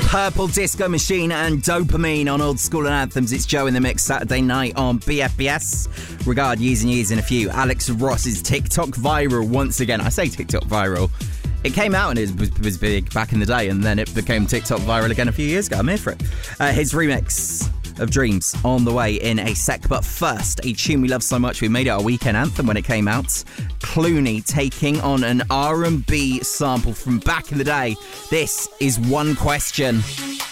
Purple Disco Machine and Dopamine on Old School and Anthems. It's Joe in the Mix Saturday night on BFBS. Regard years and years in a few. Alex Ross's TikTok viral once again. I say TikTok viral. It came out and it was big back in the day, and then it became TikTok viral again a few years ago. I'm here for it. His remix of Dreams on the way in a sec, but first, a tune we love so much we made it our weekend anthem when it came out. Clooney taking on an R&B sample from back in the day. This is One Question.